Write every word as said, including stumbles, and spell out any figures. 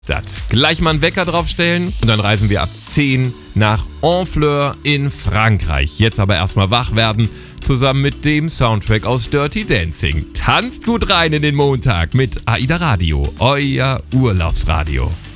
Das. Gleich mal einen Wecker draufstellen und dann reisen wir ab zehn nach Honfleur in Frankreich. Jetzt aber erstmal wach werden, zusammen mit dem Soundtrack aus Dirty Dancing. Tanzt gut rein in den Montag mit AIDA Radio, euer Urlaubsradio.